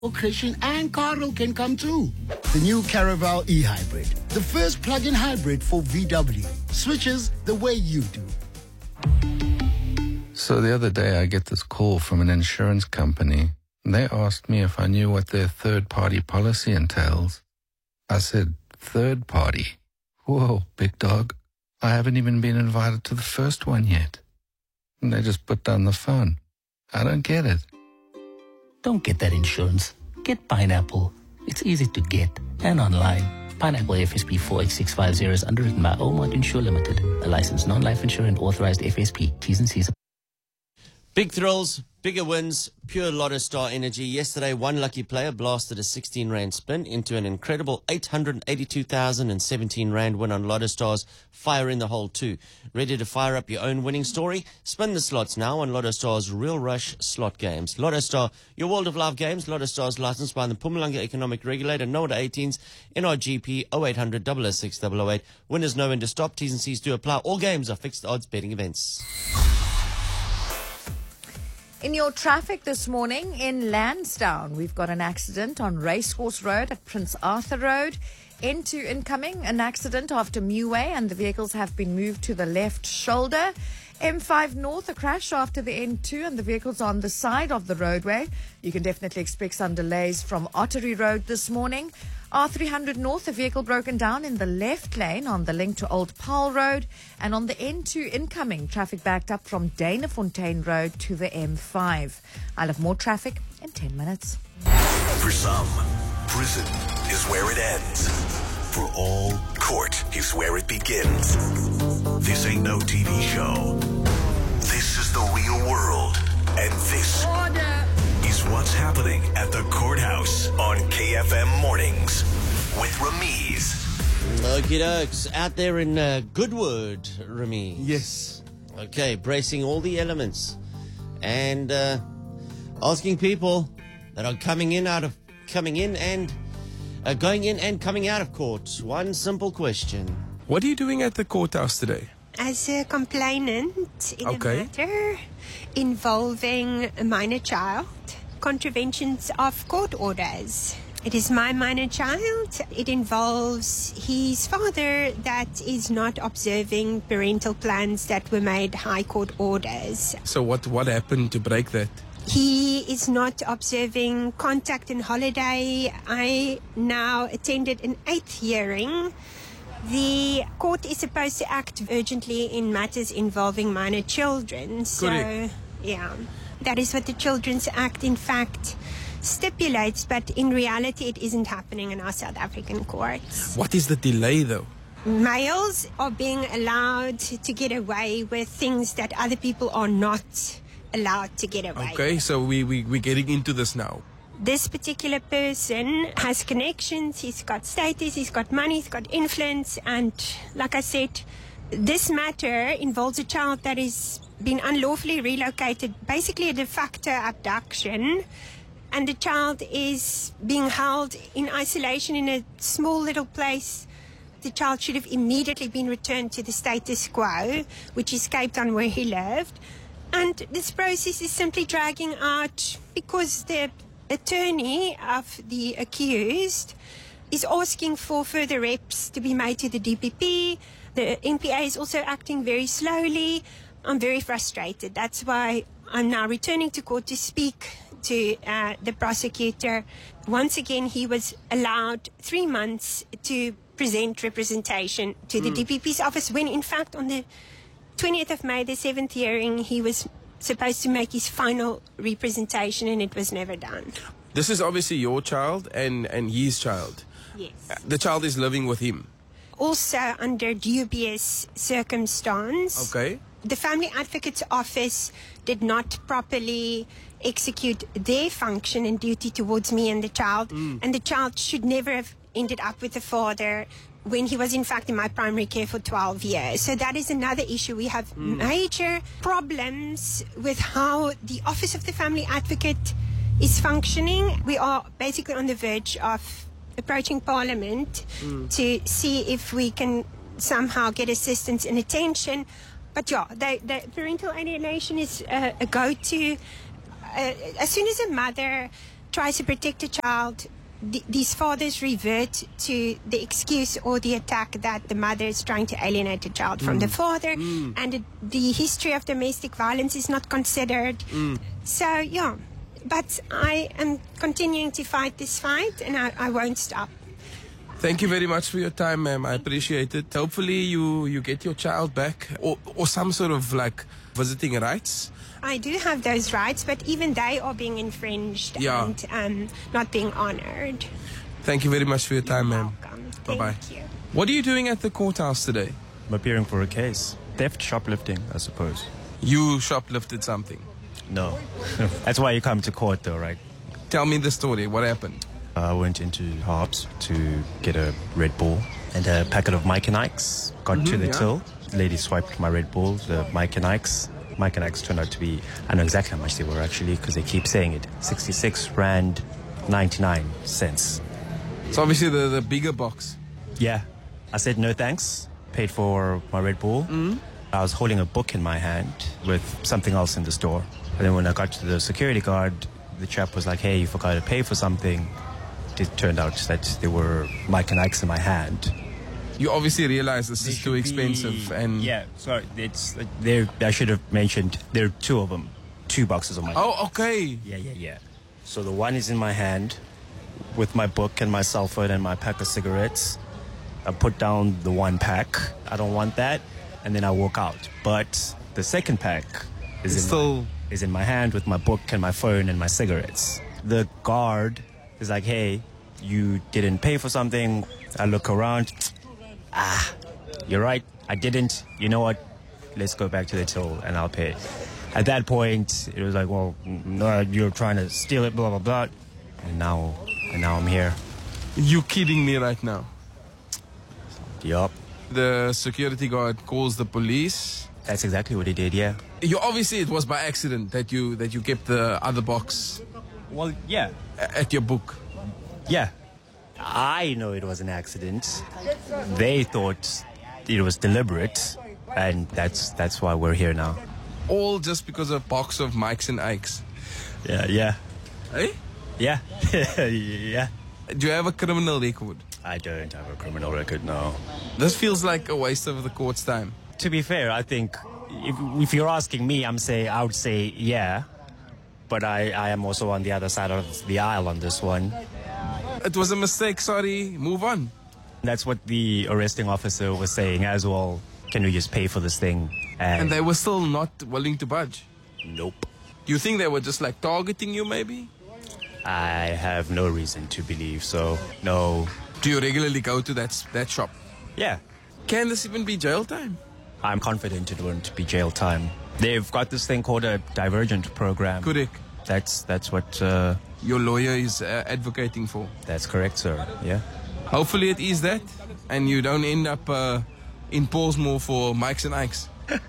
Christian and Carl can come too. The new Caravel e-hybrid, the first plug-in hybrid for VW, switches the way you do. So the other day I get this call from an insurance company. They asked me if I knew what their third-party policy entails. I said, third party? Whoa, big dog. I haven't even been invited to the first one yet. And they just put down the phone. I don't get it. Don't get that insurance. Get Pineapple. It's easy to get and online. Pineapple FSP 48650 is underwritten by Omart Insure Limited, a licensed non-life insurer and authorized FSP. T's and C's. Big thrills, bigger wins, pure Lotto Star energy. Yesterday, one lucky player blasted a 16 Rand spin into an incredible 882,017 Rand win on Lotto Star's Fire in the Hole 2. Ready to fire up your own winning story? Spin the slots now on Lotto Star's Real Rush slot games. Lotto Star, your world of live games. Lotto Star's licensed by the Mpumalanga Economic Regulator. No to 18s. NRGP 0800 006 008. Winners know when to stop. T's and C's do apply. All games are fixed odds betting events. In your traffic this morning in Lansdowne, we've got an accident on Racecourse Road at Prince Arthur Road. N2 incoming, an accident after Muway, and the vehicles have been moved to the left shoulder. M5 North, a crash after the N2 and the vehicles on the side of the roadway. You can definitely expect some delays from Ottery Road this morning. R300 North, a vehicle broken down in the left lane on the link to Old Paarl Road. And on the N2 incoming, traffic backed up from Danafontein Road to the M5. I'll have more traffic in 10 minutes. For some, prison is where it ends. For all, court is where it begins. This ain't no TV show. This is the real world. And this is what's happening at the courthouse on KFM Mornings with Ramiz. Okie dokes. Out there in Goodwood, Ramiz. Yes. Okay, bracing all the elements. And asking people that are going in and coming out of court. One simple question. What are you doing at the courthouse today? As a complainant in a matter involving a minor child, contraventions of court orders. It is my minor child. It involves his father that is not observing parental plans that were made high court orders. So what happened to break that? He is not observing contact and holiday. I now attended an 8th hearing. The court is supposed to act urgently in matters involving minor children. So, yeah, that is what the Children's Act, in fact, stipulates. But in reality, it isn't happening in our South African courts. What is the delay, though? Males are being allowed to get away with things that other people are not allowed to get away with. Okay, so we're getting into this now. This particular person has connections, he's got status, he's got money, he's got influence, and like I said, this matter involves a child that is been unlawfully relocated, basically a de facto abduction, and the child is being held in isolation in a small little place. The child should have immediately been returned to the status quo, which is Cape Town where he lived, and this process is simply dragging out because the attorney of the accused is asking for further reps to be made to the DPP. The NPA is also acting very slowly. I'm very frustrated. That's why I'm now returning to court to speak to the prosecutor. Once again, he was allowed 3 months to present representation to the DPP's office when, in fact, on the 20th of May, the 7th hearing, he was supposed to make his final representation, and it was never done. This is obviously your child and his child. Yes. The child is living with him. Also under dubious circumstance. Okay. The Family Advocate's Office did not properly execute their function and duty towards me and the child, and the child should never have ended up with the father when he was in fact in my primary care for 12 years. So that is another issue. We have major problems with how the Office of the Family Advocate is functioning. We are basically on the verge of approaching Parliament to see if we can somehow get assistance and attention. But yeah, the parental alienation is a go-to. As soon as a mother tries to protect a child, these fathers revert to the excuse or the attack that the mother is trying to alienate a child from the father, and the history of domestic violence is not considered. So, yeah. But I am continuing to fight this fight, and I won't stop. Thank you very much for your time, ma'am. I appreciate it. Hopefully you get your child back or some sort of like visiting rights. I do have those rights, but even they are being infringed and not being honored. Thank you very much for your time, ma'am. Welcome. Bye-bye. Thank you. What are you doing at the courthouse today? I'm appearing for a case. Theft, shoplifting, I suppose. You shoplifted something. No. That's why you come to court though, right? Tell me the story. What happened? I went into Harps to get a Red Bull and a packet of Mike and Ike's. Got to the till. The lady swiped my Red Bull, the Mike and Ike's. Mike and Ike's turned out to be, I know exactly how much they were actually, because they keep saying it, 66 Rand 99 cents. It's obviously the bigger box. Yeah. I said no thanks. Paid for my Red Bull. I was holding a book in my hand with something else in the store. And then when I got to the security guard, the chap was like, hey, you forgot to pay for something. It turned out that there were Mike and Ike's in my hand. You obviously realize this is too expensive, and yeah, sorry, it's there. I should have mentioned there are two of them, 2 boxes of my. Oh, okay. Yeah. So the one is in my hand, with my book and my cell phone and my pack of cigarettes. I put down the one pack. I don't want that, and then I walk out. But the second pack is in my hand with my book and my phone and my cigarettes. The guard is like, hey, you didn't pay for something. I look around. You're right. I didn't. You know what? Let's go back to the till and I'll pay. At that point, it was like, well, no, you're trying to steal it, blah, blah, blah. And now I'm here. You kidding me right now? Yup. The security guard calls the police. That's exactly what he did, yeah. You obviously, it was by accident that you kept the other box. Well, yeah. At your book. Yeah. I know it was an accident. They thought it was deliberate, and that's why we're here now. All just because of a box of Mikes and Ikes. Yeah. Hey? Yeah. Yeah. Do you have a criminal record? I don't have a criminal record, no. This feels like a waste of the court's time. To be fair, I think if you're asking me, I would say yeah. But I am also on the other side of the aisle on this one. It was a mistake, sorry, move on. That's what the arresting officer was saying as well. Can we just pay for this thing? And they were still not willing to budge? Nope. Do you think they were just like targeting you maybe? I have no reason to believe so, no. Do you regularly go to that shop? Yeah. Can this even be jail time? I'm confident it won't be jail time. They've got this thing called a divergent program. Correct. That's what your lawyer is advocating for. That's correct, sir. Yeah. Hopefully it is that, and you don't end up in Paulsmore for Mikes and Ikes.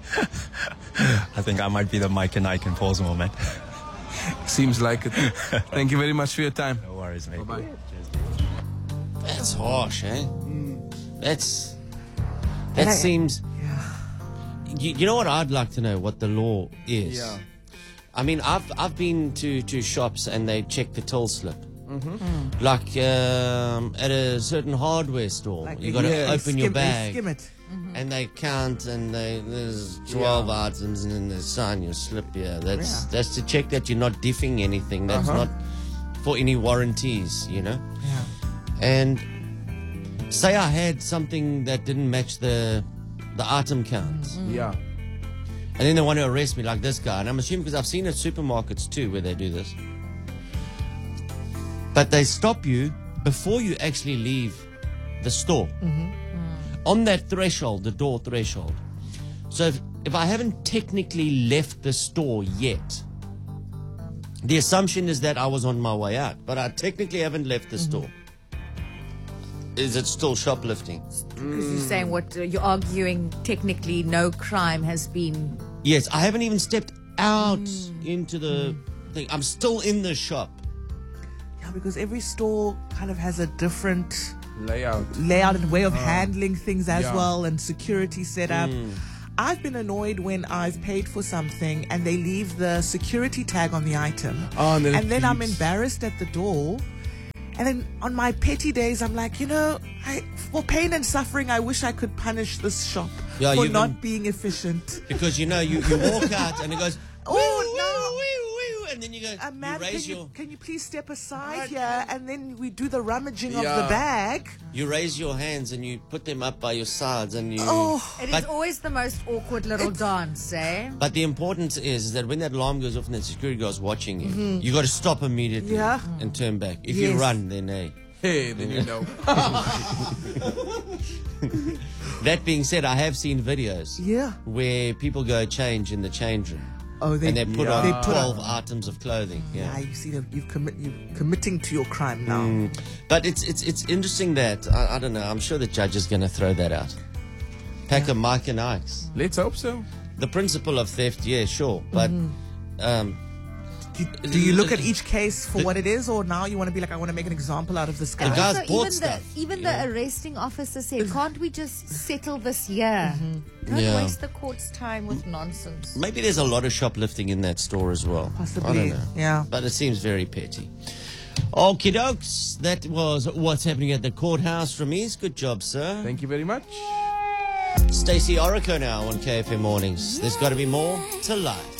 I think I might be the Mike and Ike in Paulsmore, man. Seems like it. Thank you very much for your time. No worries, mate. Bye-bye. That's harsh, eh? That seems... You know what I'd like to know? What the law is. Yeah. I mean, I've been to shops and they check the till slip. Like at a certain hardware store, like you got to open your bag, skim it. and they count, and there's 12 items, and then they sign your slip. Yeah, that's to check that you're not diffing anything. That's not for any warranties, you know. Yeah. And say I had something that didn't match the item count. Yeah. And then they want to arrest me like this guy. And I'm assuming because I've seen at supermarkets too where they do this. But they stop you before you actually leave the store. On that threshold, the door threshold. So if I haven't technically left the store yet, the assumption is that I was on my way out. But I technically haven't left the store. Is it still shoplifting? Because you're saying you're arguing technically no crime has been... Yes, I haven't even stepped out into the thing. I'm still in the shop. Yeah, because every store kind of has a different Layout and way of handling things as well, and security setup. I've been annoyed when I've paid for something and they leave the security tag on the item. Oh, and then it I'm beeps. embarrassed at the door. And then on my petty days, I'm like, for pain and suffering, I wish I could punish this shop Yeah, for you've not been- being efficient. Because, you walk out and it goes, Oh, no. and then you go, Ma'am, you raise your... can you please step aside here? And then we do the rummaging of Yeah. the bag. You raise your hands and you put them up by your sides and you... It is But- always the most awkward little dance, eh? But the importance is that when that alarm goes off and the security guard's watching you, you got to stop immediately Yeah. and turn back. If you Yes. run, then Hey, then you know. That being said, I have seen videos Yeah. where people go change in the change room. Oh, And they put on they put 12 on- items of clothing. Yeah, Yeah. you see, you're committing to your crime now. But it's interesting that, I don't know, I'm sure the judge is going to throw that out. Pack of Mike and Ike's. Let's hope so. The principle of theft, yeah, sure. But Do you look at each case for what it is, or now you want to be like, I want to make an example out of this guy? The guy's Also, bought even stuff, even the arresting officer said, can't we just settle this here? Don't Yeah. waste the court's time with nonsense. maybe there's a lot of shoplifting in that store as well. Possibly, I don't know. yeah. But it seems very petty. Okie dokes. That was what's happening at the courthouse from East. Good job, sir. Thank you very much. Stacey Orico now on KFM Mornings. There's got to be more to life.